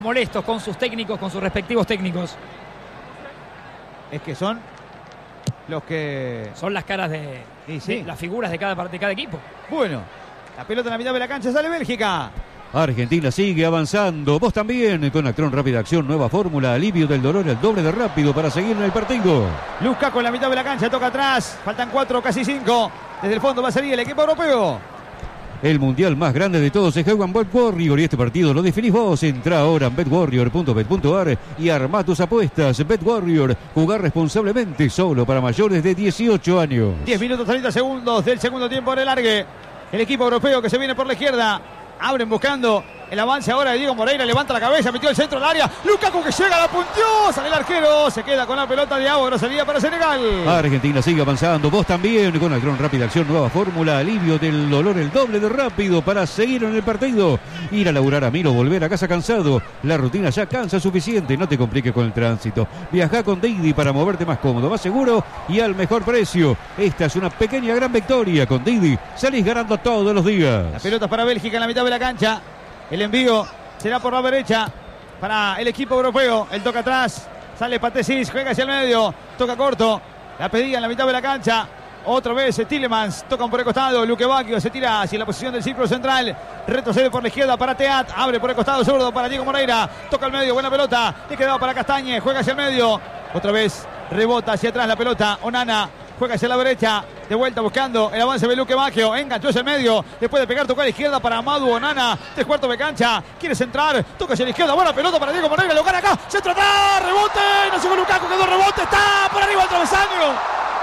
molestos con sus técnicos, con sus respectivos técnicos. Es que son los que... Son las caras de las figuras de cada equipo. Bueno, la pelota en la mitad de la cancha, sale Bélgica. Argentina sigue avanzando. Vos también, con Actron Rápida Acción, nueva fórmula, alivio del dolor, el doble de rápido para seguir en el partido. Lukaku en la mitad de la cancha, toca atrás. Faltan 4, casi 5. Desde el fondo va a salir el equipo europeo. El mundial más grande de todos se juega en BetWarrior y este partido lo definís vos. Entrá ahora en betwarrior.bet.ar y armá tus apuestas. BetWarrior, jugar responsablemente, solo para mayores de 18 años. 10 minutos 30 segundos del segundo tiempo en el largue. El equipo europeo que se viene por la izquierda. Abren buscando el avance ahora de Diego Moreira, levanta la cabeza, metió el centro del área. Lukaku que llega, la punteó, sale el arquero, se queda con la pelota de agua, salida para Senegal. Argentina sigue avanzando, vos también, con Actron Rápida Acción, nueva fórmula, alivio del dolor, el doble de rápido para seguir en el partido. Ir a laburar a mil o volver a casa cansado, la rutina ya cansa suficiente, no te compliques con el tránsito. Viajá con Didi para moverte más cómodo, más seguro y al mejor precio. Esta es una pequeña gran victoria, con Didi salís ganando todos los días. La pelota para Bélgica en la mitad de la cancha. El envío será por la derecha para el equipo europeo. El toca atrás, sale Patesis, juega hacia el medio, toca corto. La pedía en la mitad de la cancha. Otra vez Tielemans, tocan por el costado. Luque Bacchio se tira hacia la posición del círculo central. Retrocede por la izquierda para Teat. Abre por el costado zurdo para Diego Moreira. Toca al medio, buena pelota. Le quedaba para Castañe, juega hacia el medio. Otra vez rebota hacia atrás la pelota. Onana juega hacia la derecha. De vuelta buscando el avance de Luque Bacchio. Enganchó hacia el medio. Después de pegar, tocó a la izquierda para Amadou Onana. 3/4 de cancha. Quiere centrar. Toca hacia la izquierda. Buena pelota para Diego Moreira. Lo gana acá. Centro atrás. Rebote. No llegó Lukaku. Quedó rebote. Está por arriba el travesaño.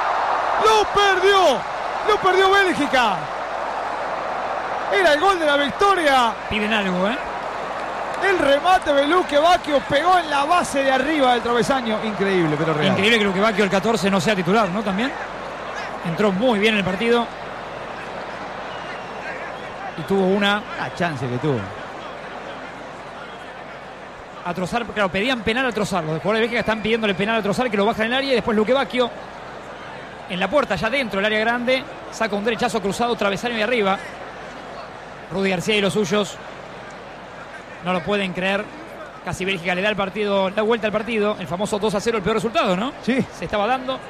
Lo perdió Bélgica. Era el gol de la victoria. Piden algo, El remate de Luque Bacchio pegó en la base de arriba del travesaño. Increíble, pero real. Increíble que Luque Bacchio el 14 no sea titular, ¿no? También entró muy bien en el partido. Y tuvo una... La chance que tuvo. A Trossard, claro, pedían penal a Trossard. Los jugadores de Bélgica están pidiéndole penal a Trossard, que lo baja en el área. Y después Luque Bacchio en la puerta, ya dentro del área grande, saca un derechazo cruzado, travesaño de arriba. Rudy García y los suyos no lo pueden creer. Casi Bélgica le da el partido, da vuelta al partido. El famoso 2-0, el peor resultado, ¿no? Sí. Se estaba dando.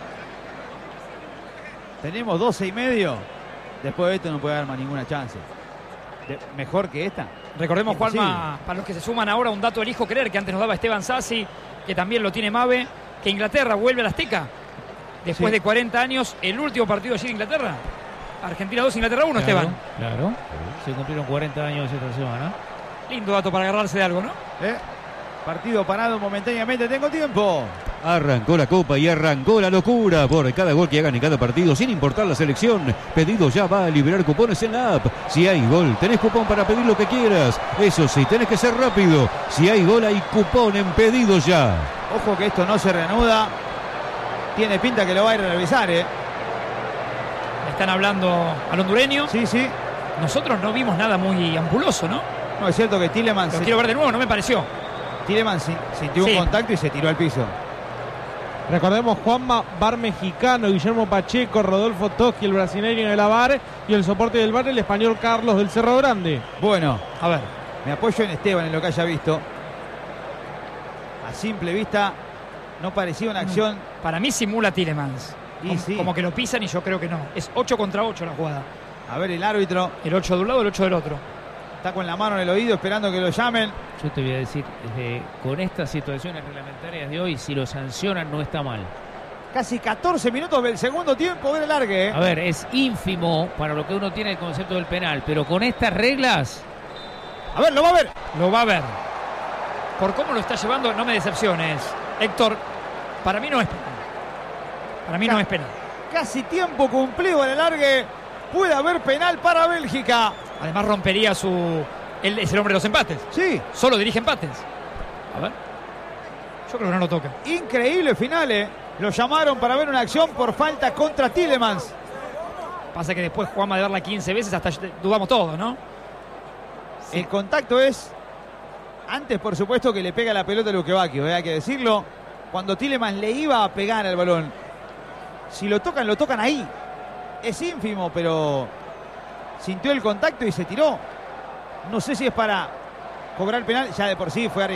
Tenemos 12,5. Después de esto no puede haber más ninguna chance. Mejor que esta. Recordemos, Juanma, para los que se suman ahora, un dato del hijo creer que antes nos daba Esteban Sassi, que también lo tiene Mabe, que Inglaterra vuelve al Azteca. Después de 40 años, el último partido allí de Inglaterra. Argentina 2, Inglaterra 1, claro, Esteban. Claro, se cumplieron 40 años esta semana. Lindo dato para agarrarse de algo, ¿no? Partido parado momentáneamente, tengo tiempo. Arrancó la Copa y arrancó la locura. Por cada gol que hagan en cada partido, sin importar la selección, Pedido Ya va a liberar cupones en la app. Si hay gol, tenés cupón para pedir lo que quieras. Eso sí, tenés que ser rápido. Si hay gol, hay cupón en Pedido Ya. Ojo que esto no se reanuda. Tiene pinta que lo va a ir a revisar, Están hablando al hondureño. Sí, sí. Nosotros no vimos nada muy ampuloso, ¿no? No, es cierto que Tielemans... Lo quiero ver de nuevo, no me pareció. Tielemans sintió un contacto y se tiró al piso. Recordemos, Juanma, VAR mexicano, Guillermo Pacheco, Rodolfo Toschi, el brasileño de la VAR, y el soporte del VAR, el español Carlos del Cerro Grande. Bueno, a ver, me apoyo en Esteban en lo que haya visto. A simple vista no parecía una acción. Para mí simula Tielemans. Como que lo pisan y yo creo que no. Es 8 contra 8 la jugada. A ver el árbitro. El 8 de un lado, el 8 del otro. Está con la mano en el oído esperando que lo llamen. Yo te voy a decir, con estas situaciones reglamentarias de hoy, si lo sancionan no está mal. Casi 14 minutos del segundo tiempo del largue. A ver, es ínfimo para lo que uno tiene el concepto del penal, pero con estas reglas... A ver, lo va a ver. Lo va a ver. Por cómo lo está llevando, no me decepciones, Héctor. Para mí no es penal. Para mí no es penal. Casi tiempo cumplido en el largue. Puede haber penal para Bélgica. Además rompería él es el hombre de los empates. Sí. Solo dirige empates. A ver. Yo creo que no lo toca. Increíble final, Lo llamaron para ver una acción por falta contra Tielemans. Pasa que después Juanma de verla 15 veces hasta dudamos todo, ¿no? Sí. El contacto es antes, por supuesto, que le pega la pelota a Luque Bacchio, hay que decirlo. Cuando Tielemans le iba a pegar al balón. Si lo tocan ahí. Es ínfimo, pero sintió el contacto y se tiró. No sé si es para cobrar penal, ya de por sí fue